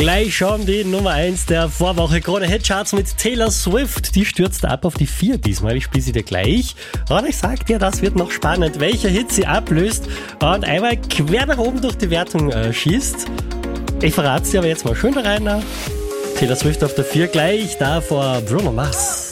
Gleich schon die Nummer 1 der Vorwoche. Krone Hitcharts mit Taylor Swift. Die stürzt ab auf die 4 diesmal. Ich spiele sie dir gleich. Und ich sag dir, das wird noch spannend, welcher Hit sie ablöst und einmal quer nach oben durch die Wertung schießt. Ich verrate sie aber jetzt mal schön rein. Taylor Swift auf der 4, gleich davor Bruno Mars.